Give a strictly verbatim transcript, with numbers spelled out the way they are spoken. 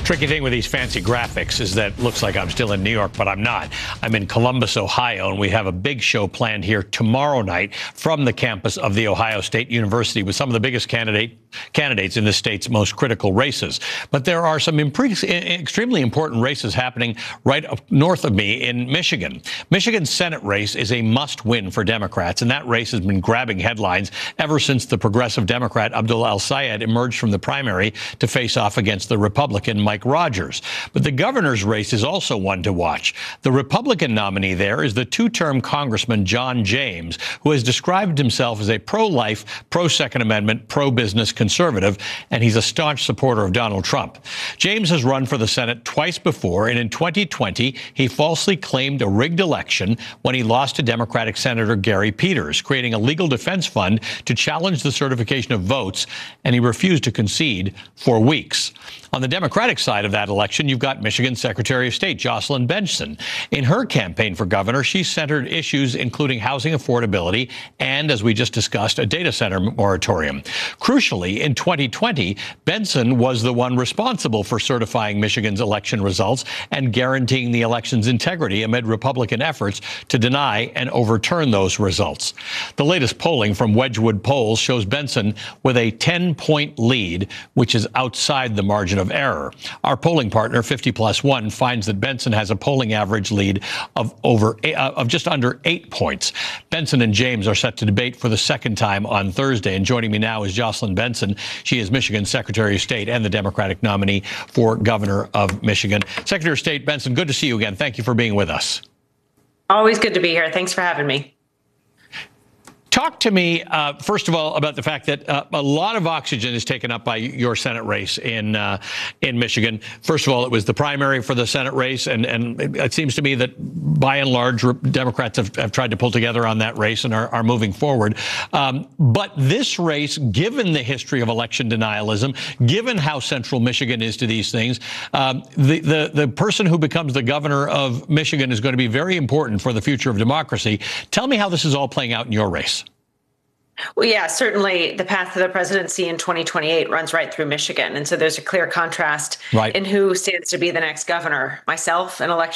Tricky thing with these fancy graphics is that it looks like I'm still in New York, but I'm not. I'm in Columbus, Ohio, and we have a big show planned here tomorrow night from the campus of The Ohio State University with some of the biggest candidate candidates in the state's most critical races. But there are some impre- extremely important races happening right up north of me in Michigan. Michigan's Senate race is a must-win for Democrats, and that race has been grabbing headlines ever since the progressive Democrat Abdul El-Sayed emerged from the primary to face off against the Republican Mike Rogers. But the governor's race is also one to watch. The Republican nominee there is the two-term Congressman John James, who has described himself as a pro-life, pro-Second Amendment, pro-business conservative, and he's a staunch supporter of Donald Trump. James has run for the Senate twice before, and in twenty twenty, he falsely claimed a rigged election when he lost to Democratic Senator Gary Peters, creating a legal defense fund to challenge the certification of votes, and he refused to concede for weeks. On the Democratic side of that election, you've got Michigan Secretary of State Jocelyn Benson. In her campaign for governor, she centered issues including housing affordability and, as we just discussed, a data center moratorium. Crucially, in twenty twenty, Benson was the one responsible for certifying Michigan's election results and guaranteeing the election's integrity amid Republican efforts to deny and overturn those results. The latest polling from Wedgwood Polls shows Benson with a ten-point lead, which is outside the margin of error. Our polling partner, fifty plus one, finds that Benson has a polling average lead of over uh, of just under eight points. Benson and James are set to debate for the second time on Thursday. And joining me now is Jocelyn Benson. She is Michigan's Secretary of State and the Democratic nominee for governor of Michigan. Secretary of State Benson, good to see you again. Thank you for being with us. Always good to be here. Thanks for having me. Talk to me, uh, first of all, about the fact that uh, a lot of oxygen is taken up by your Senate race in uh, in Michigan. First of all, it was the primary for the Senate race, and, and it, it seems to me that, by and large, Democrats have, have tried to pull together on that race and are, are moving forward. Um, but this race, given the history of election denialism, given how central Michigan is to these things, um, the, the, the person who becomes the governor of Michigan is going to be very important for the future of democracy. Tell me how this is all playing out in your race. Well, yeah, certainly the path to the presidency in twenty twenty-eight runs right through Michigan. And so there's a clear contrast right. in who stands to be the next governor. Myself, an election